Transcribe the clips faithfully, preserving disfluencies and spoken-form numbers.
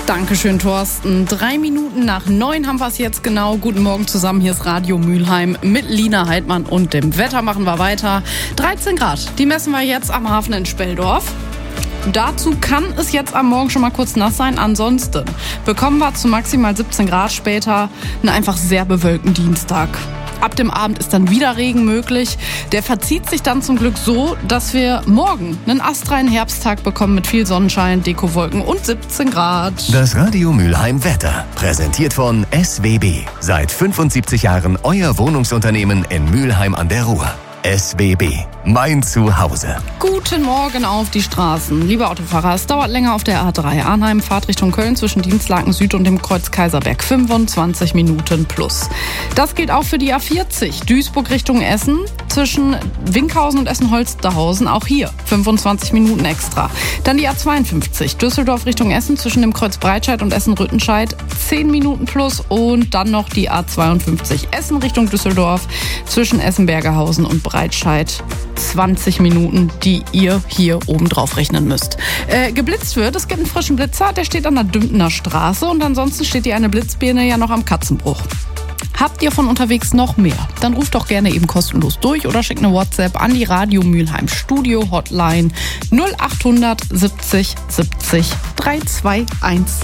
Dankeschön, Thorsten. Drei Minuten nach neun haben wir es jetzt genau. Guten Morgen zusammen, hier ist Radio Mülheim mit Lina Heidmann und dem Wetter machen wir weiter. dreizehn Grad, die messen wir jetzt am Hafen in Speldorf. Dazu kann es jetzt am Morgen schon mal kurz nass sein. Ansonsten bekommen wir zu maximal siebzehn Grad später einen einfach sehr bewölkten Dienstag. Ab dem Abend ist dann wieder Regen möglich. Der verzieht sich dann zum Glück so, dass wir morgen einen astreinen Herbsttag bekommen mit viel Sonnenschein, Dekowolken und siebzehn Grad. Das Radio Mülheim Wetter, präsentiert von S W B. Seit fünfundsiebzig Jahren euer Wohnungsunternehmen in Mülheim an der Ruhr. S W B, mein Zuhause. Guten Morgen auf die Straßen. Liebe Autofahrer, es dauert länger auf der A drei. Arnheim, Fahrt Richtung Köln zwischen Dienstlaken Süd und dem Kreuz Kaiserberg. fünfundzwanzig Minuten plus. Das gilt auch für die A vierzig. Duisburg Richtung Essen zwischen Winkhausen und Essen-Holsterhausen. Auch hier fünfundzwanzig Minuten extra. Dann die A zweiundfünfzig. Düsseldorf Richtung Essen zwischen dem Kreuz Breitscheid und Essen-Rüttenscheid. zehn Minuten plus. Und dann noch die A zweiundfünfzig. Essen Richtung Düsseldorf zwischen Essen-Bergerhausen und Breitscheid. zwanzig Minuten, die ihr hier oben drauf rechnen müsst. Äh, geblitzt wird, es gibt einen frischen Blitzer, der steht an der Dümpener Straße und ansonsten steht die eine Blitzbirne ja noch am Katzenbruch. Habt ihr von unterwegs noch mehr? Dann ruft doch gerne eben kostenlos durch oder schickt eine WhatsApp an die Radio Mülheim Studio Hotline null acht siebzig siebzig drei zwei eins.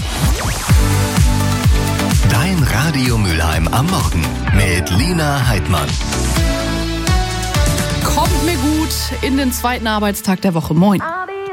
Dein Radio Mülheim am Morgen mit Lina Heidmann. Kommt mir gut in den zweiten Arbeitstag der Woche. Moin.